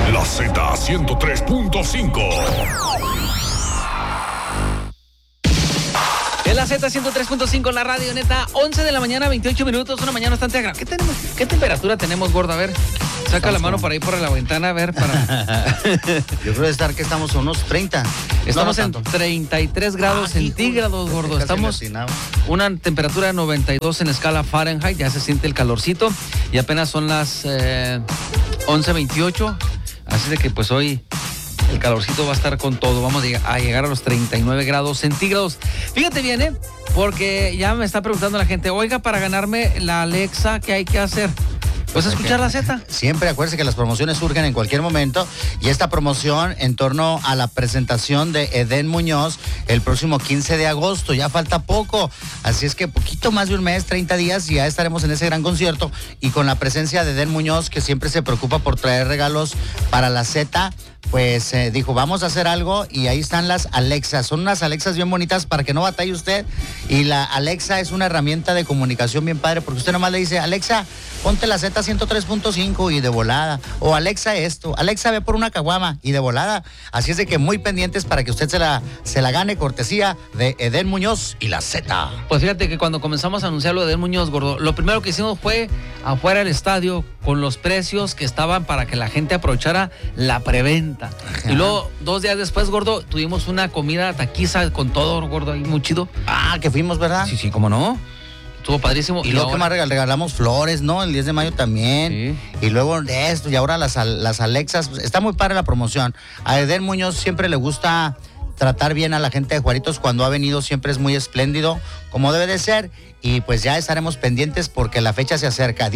La Z 103.5. En la Z 103.5, la radio neta, 11 de la mañana, 28 minutos, una mañana bastante agradable. ¿Qué temperatura tenemos, gordo? A ver, saca la mano para ahí por la ventana, a ver, para... Yo creo que estamos a unos 30. Estamos en 33 grados centígrados, gordo. Estamos una temperatura de 92 en escala Fahrenheit, ya se siente el calorcito y apenas son las 11:28, así de que pues hoy... el calorcito va a estar con todo. Vamos a llegar a los 39 grados centígrados. Fíjate bien, porque ya me está preguntando la gente, oiga, para ganarme la Alexa, ¿qué hay que hacer? Pues escuchar la Z. Siempre acuérdense que las promociones surgen en cualquier momento y esta promoción en torno a la presentación de Edén Muñoz el próximo 15 de agosto. Ya falta poco, así es que poquito más de un mes, 30 días y ya estaremos en ese gran concierto y con la presencia de Edén Muñoz, que siempre se preocupa por traer regalos para la Z. Pues dijo, vamos a hacer algo y ahí están las Alexas. Son unas Alexas bien bonitas para que no batalle usted. Y la Alexa es una herramienta de comunicación bien padre porque usted nomás le dice, Alexa, ponte la Z 103.5 y de volada. O Alexa esto, Alexa ve por una caguama y de volada. Así es de que muy pendientes para que usted se la gane, cortesía de Edén Muñoz y la Z. Pues fíjate que cuando comenzamos a anunciar lo de Edén Muñoz, gordo, lo primero que hicimos fue afuera del estadio con los precios que estaban para que la gente aprovechara la preventa. Ajá. Y luego, 2 días después, gordo, tuvimos una comida taquiza con todo, gordo, ahí muy chido. Ah, que fuimos, ¿verdad? Sí, cómo no. Estuvo padrísimo. Y luego que más regalamos flores, ¿no? El 10 de mayo también. Sí. Y luego de esto, y ahora las Alexas. Está muy padre la promoción. A Edén Muñoz siempre le gusta tratar bien a la gente de Juaritos. Cuando ha venido siempre es muy espléndido, como debe de ser. Y pues ya estaremos pendientes porque la fecha se acerca.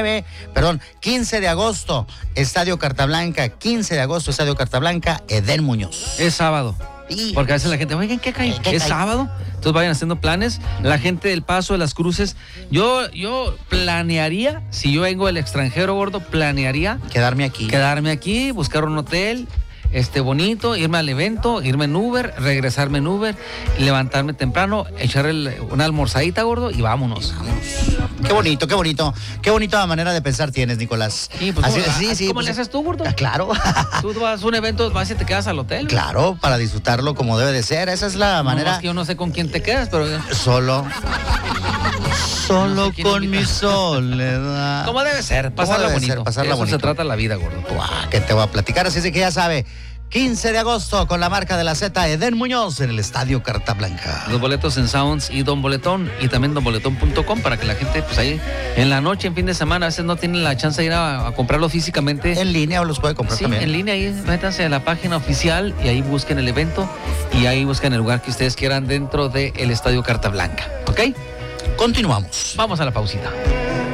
15 de agosto, Estadio Carta Blanca. 15 de agosto, Estadio Carta Blanca, Edén Muñoz. Es sábado. Sí. Porque a veces la gente, oigan, ¿qué cae? ¿Es sábado? Entonces vayan haciendo planes. La gente del Paso de las Cruces, yo planearía, si yo vengo del extranjero, gordo, planearía quedarme aquí, buscar un hotel bonito, irme al evento, irme en Uber, regresarme en Uber, levantarme temprano, echarle una almorzadita, gordo, y vámonos. Qué bonito, qué bonita manera de pensar tienes, Nicolás. Sí, pues, ¿cómo le haces tú, gordo? Claro. Tú vas a un evento, vas y te quedas al hotel. Claro, para disfrutarlo como debe de ser, esa es la manera. Es que yo no sé con quién te quedas, pero... Solo no sé con mi soledad. Como debe ser, pasarla bonito. Pasarla bonito. Se trata la vida, gordo. Que te voy a platicar, así es que ya sabe. 15 de agosto con la marca de la Z, Edén Muñoz en el Estadio Carta Blanca. Los boletos en Sounds y Don Boletón y también donboletón.com para que la gente pues ahí en la noche, en fin de semana, a veces no tienen la chance de ir a comprarlo físicamente. En línea o los puede comprar también. En línea, ahí métanse a la página oficial y ahí busquen el evento y ahí busquen el lugar que ustedes quieran dentro del Estadio Carta Blanca. ¿Ok? Continuamos. Vamos a la pausita.